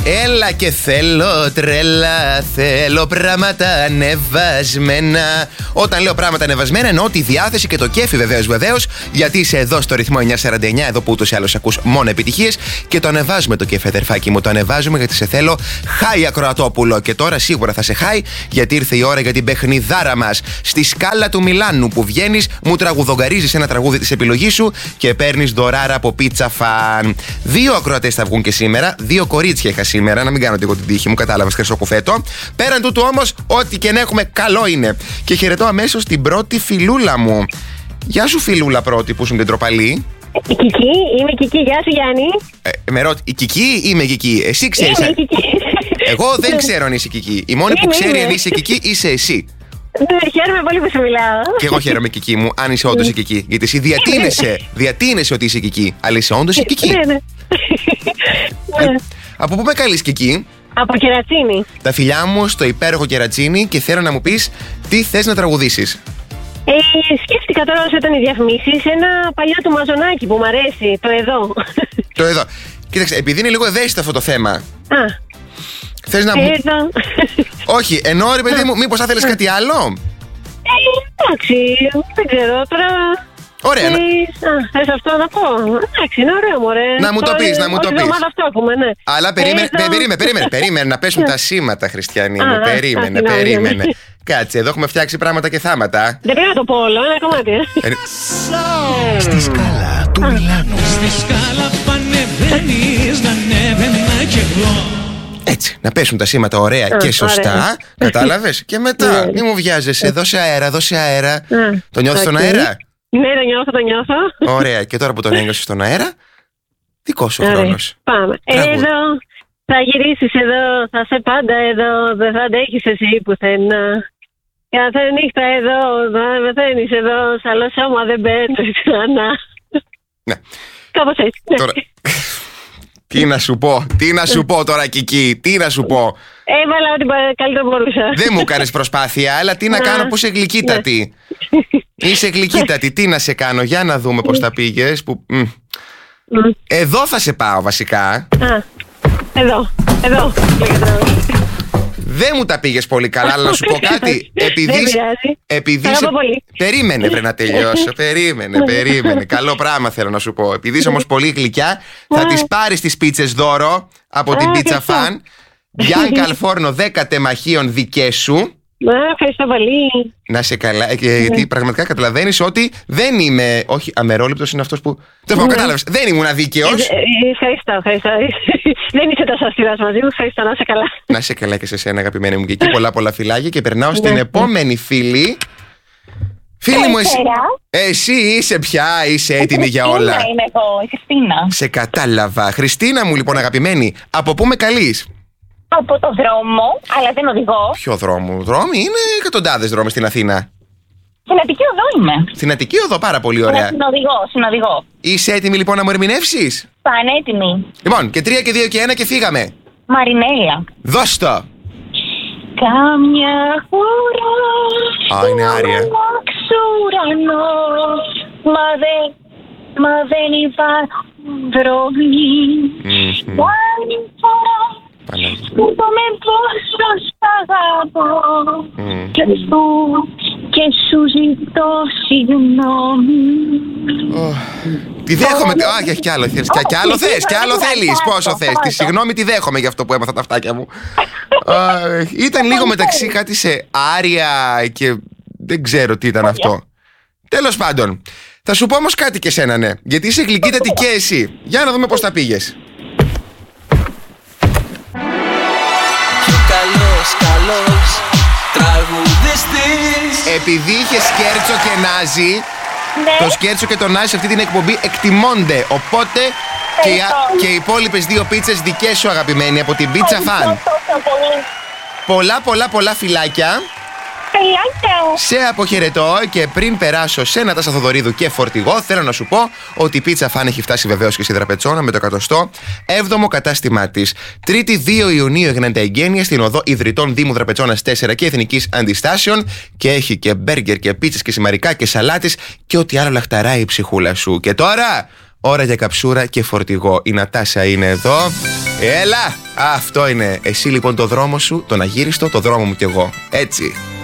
Έλα και θέλω τρέλα, θέλω πράγματα ανεβασμένα. Όταν λέω πράγματα ανεβασμένα εννοώ τη διάθεση και το κέφι βεβαίως, γιατί είσαι εδώ στο ρυθμό 949, εδώ που ούτως ή άλλως ακούς μόνο επιτυχίες. Και το ανεβάζουμε το κέφι, αδερφάκι μου, το ανεβάζουμε γιατί σε θέλω χάι ακροατόπουλο. Και τώρα σίγουρα θα σε χάι, γιατί ήρθε η ώρα για την παιχνιδάρα μας. Στη σκάλα του Μιλάνου που βγαίνεις, μου τραγουδογκαρίζεις ένα τραγούδι της επιλογής σου και παίρνεις δωράρα από Pizza Fan. 2 ακροατές θα βγουν και σήμερα, 2 κορίτσια είχα σήμερα, να μην κάνω εγώ την τύχη μου, κατάλαβες, χρυσό κουφέτο. Πέραν τούτου όμως, ό,τι και να έχουμε, καλό είναι. Και χαιρετώ αμέσως την πρώτη φιλούλα μου. Γεια σου, φιλούλα πρώτη, που ήσουν την τροπαλή. Η Κική, είμαι η Κική, γεια σου Γιάννη. Με ρώτη, η Κική ή είμαι η Κική? Εσύ ξέρεις. Είμαι η Κική. Εγώ δεν ξέρω αν είσαι η Κική. Η μόνη που ξέρει αν είσαι Κική είσαι εσύ. Ναι, χαίρομαι πολύ που σου μιλάω. Και εγώ χαίρομαι, Κική μου, αν είσαι όντως η Κική. Γιατί εσύ διατείνεσαι ότι είσαι Κική, αλλά είσαι όντως η Κική. Ναι. Από πού με καλείς, Κική? Από Κερατσίνη. Τα φιλιά μου στο υπέροχο Κερατσίνη και θέλω να μου πεις τι θες να τραγουδήσεις. Σκέφτηκα τώρα όσο ήταν οι διαφημίσεις ένα παλιό του Μαζονάκη που μου αρέσει, το Εδώ. Το Εδώ. Κοίταξε, επειδή είναι λίγο ευαίσθητο αυτό το θέμα. Θες να μου... Όχι, εννοώ ρε παιδί μου, μήπως θα θέλεις κάτι άλλο? Εντάξει, δεν ξέρω τώρα. Ωραία. Θες αυτό να πω? Εντάξει, είναι ωραίο μωρέ. Να μου το πεις, να μου το πεις. Αυτό έχουμε, ναι. Αλλά περίμενε να πέσουν τα σήματα, Χριστιανή μου. Περίμενε. Κάτσε, εδώ έχουμε φτιάξει πράγματα και θάματα. Δεν πρέπει να το πω όλο, ένα κομμάτι. Στη σκάλα του Μιλάνου. Στη σκάλα πανεβαίνεις, να ανέβαινα κι εγώ. Έτσι, να πέσουν τα σήματα ωραία και σωστά. Κατάλαβες? Και μετά, μη μου βιάζεσαι, δώσε αέρα. Το νιώθεις στον αέρα? Ναι, το νιώθω. Ωραία, και τώρα που τον ένιωσες στον αέρα, δικός σου χρόνος. Πάμε. Εδώ, θα γυρίσεις εδώ, θα είσαι πάντα εδώ, δεν θα αντέχεις εσύ πουθενά. Κάθε νύχτα εδώ, θα μεθαίνεις εδώ, σ' άλλο σώμα δεν μπαίνεις ξανά. Ναι. Κάπως έτσι, ναι. Τώρα... Τι να σου πω τώρα, Κική, τι να σου πω. Έβαλα ό,τι καλύτερο μπορούσα. Δεν μου κάνεις προσπάθεια, αλλά τι να κάνω που είσαι γλυκύτατη. Είσαι γλυκύτατη, τι να σε κάνω, για να δούμε πώς θα πήγες. Εδώ θα σε πάω βασικά. Εδώ. Δεν μου τα πήγες πολύ καλά, αλλά να σου πω κάτι. Επειδή περίμενε βρε να τελειώσω. Περίμενε. Καλό πράγμα θέλω να σου πω. Επειδή είσαι όμως πολύ γλυκιά, θα τις πάρεις τις πίτσες δώρο από την Pizza Fan. Bianca al forno 10 τεμαχίων δικές σου. Ευχαριστώ πολύ. Να σε καλά, γιατί πραγματικά καταλαβαίνεις ότι δεν είμαι. Όχι, αμερόληπτος είναι αυτός που. Κατάλαβες, δεν ήμουν αδίκαιος. Ευχαριστώ. Δεν είσαι τόσο αυστηρός μαζί μου, ευχαριστώ, να σε καλά. Να σε καλά και σε σένα, αγαπημένη μου, και εκεί πολλά φιλάκια. Και περνάω στην επόμενη φίλη. Φίλη μου, εσύ είσαι πια, είσαι έτοιμη για όλα? Είμαι εγώ, η Χριστίνα. Σε κατάλαβα. Χριστίνα μου, λοιπόν, αγαπημένη, από πού με καλείς? Από το δρόμο, αλλά δεν οδηγώ. Ποιο δρόμο? Δρόμοι είναι εκατοντάδες δρόμοι στην Αθήνα. Στην Αττική Οδό είμαι. Στην Αττική Οδό, πάρα πολύ ωραία. Συνοδηγώ. Είσαι έτοιμη λοιπόν να μου ερμηνεύσεις? Πανέτοιμη. Λοιπόν, και 3 και 2 και 1 και φύγαμε. Μαρινέλα. Δώσ' το. Κάμια φορά. Είναι άρια. Μα δεν υπάρχουν δρόμοι. Άλλη φορά σκέφτομαι πόσο σ' αγαπώ και σου ζητώ συγγνώμη. Τη δέχομαι. Έχει κι άλλο. Κι άλλο θέλεις. Πόσο θες? Τη συγγνώμη τη δέχομαι για αυτό που έμαθα τα αυτάκια μου. Ήταν λίγο μεταξύ κάτι σε άρια και δεν ξέρω τι ήταν αυτό. Τέλος πάντων, θα σου πω όμως κάτι και σένα, ναι. Γιατί είσαι γλυκύτατη και εσύ. Για να δούμε πώς τα πήγες. Καλός τραγουδιστής. Επειδή είχε σκέρτσο και νάζι, το σκέρτσο και το νάζι σε αυτή την εκπομπή εκτιμώνται. Οπότε και οι υπόλοιπες 2 πίτσες δικές σου, αγαπημένη, από την Pizza Fan. Πολλά φιλάκια. Σε αποχαιρετώ και πριν περάσω σε Νατάσα Θοδωρίδου και φορτηγό, θέλω να σου πω ότι η Pizza Fan έχει φτάσει βεβαίως και στη Δραπετσόνα με το 107ο κατάστημά της. 3η 2 Ιουνίου έγιναν τα εγγένεια στην οδό Ιδρυτών Δήμου Δραπετσόνας 4 και Εθνικής Αντιστάσεων και έχει και μπέργκερ και πίτσες και σημαρικά και σαλάτες και ό,τι άλλο λαχταράει η ψυχούλα σου. Και τώρα ώρα για καψούρα και φορτηγό. Η Νατάσα είναι εδώ. Έλα! Αυτό είναι. Εσύ λοιπόν το δρόμο σου, τον αγύριστο, το δρόμο μου κι εγώ. Έτσι.